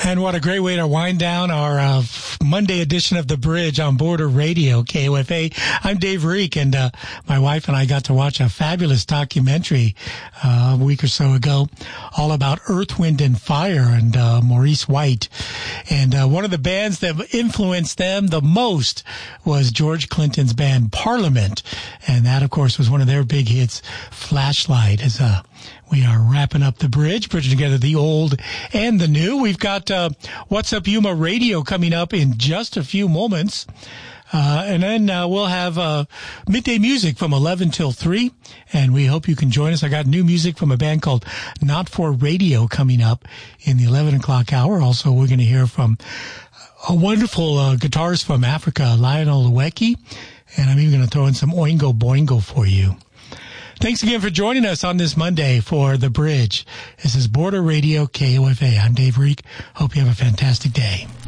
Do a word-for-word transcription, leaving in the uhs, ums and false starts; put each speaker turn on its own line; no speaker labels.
And what a great way to wind down our uh, Monday edition of The Bridge on Border Radio, K O F A. I'm Dave Reek, and uh, my wife and I got to watch a fabulous documentary uh, a week or so ago all about Earth, Wind, and Fire and uh, Maurice White. And uh, one of the bands that influenced them the most was George Clinton's band Parliament. And that, of course, was one of their big hits, Flashlight, as a we are wrapping up The Bridge, bridging together the old and the new. We've got uh, What's Up Yuma Radio coming up in just a few moments. Uh, and then uh, we'll have uh, midday music from eleven till three. And we hope you can join us. I got new music from a band called Not For Radio coming up in the eleven o'clock hour. Also, we're going to hear from a wonderful uh, guitarist from Africa, Lionel Lueki. And I'm even going to throw in some Oingo Boingo for you. Thanks again for joining us on this Monday for The Bridge. This is Border Radio K O F A. I'm Dave Reek. Hope you have a fantastic day.